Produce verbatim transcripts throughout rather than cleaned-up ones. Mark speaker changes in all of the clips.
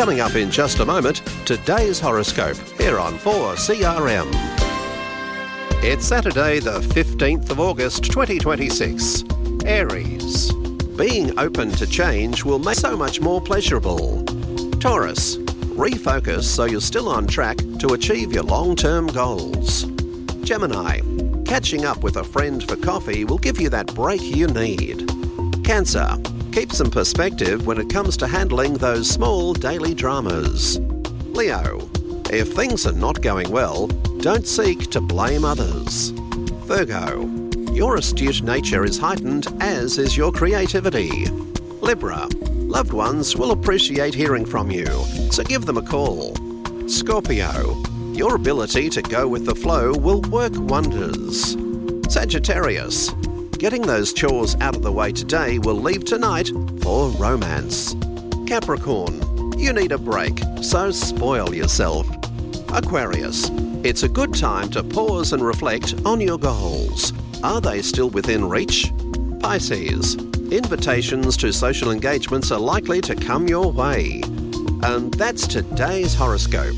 Speaker 1: Coming up in just a moment, today's horoscope here on four C R M. It's Saturday the fifteenth of August twenty twenty-six. Aries. Being open to change will make so much more pleasurable. Taurus. Refocus so you're still on track to achieve your long-term goals. Gemini. Catching up with a friend for coffee will give you that break you need. Cancer. Keep some perspective when it comes to handling those small daily dramas. Leo. If things are not going well, don't seek to blame others. Virgo. Your astute nature is heightened, as is your creativity. Libra. Loved ones will appreciate hearing from you, so give them a call. Scorpio. Your ability to go with the flow will work wonders. Sagittarius. Getting those chores out of the way today will leave tonight for romance. Capricorn. You need a break, so spoil yourself. Aquarius. It's a good time to pause and reflect on your goals. Are they still within reach? Pisces. Invitations to social engagements are likely to come your way. And that's today's horoscope.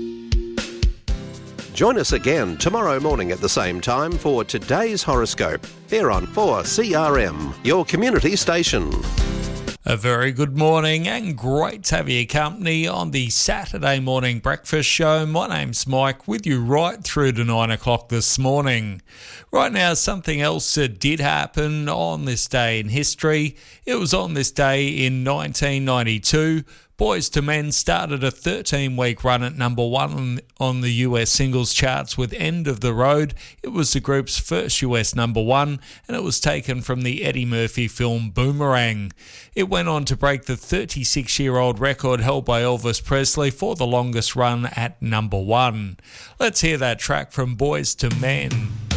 Speaker 1: Join us again tomorrow morning at the same time for today's horoscope here on four C R M, your community station.
Speaker 2: A very good morning and great to have your company on the Saturday morning breakfast show. My name's Mike, with you right through to nine o'clock this morning. Right now, something else that did happen on this day in history. It was on this day in nineteen ninety-two. Boyz two Men started a thirteen-week run at number one on the U S singles charts with End of the Road. It was the group's first U S number one, and it was taken from the Eddie Murphy film Boomerang. It went on to break the thirty-six-year-old record held by Elvis Presley for the longest run at number one. Let's hear that track from Boyz two Men.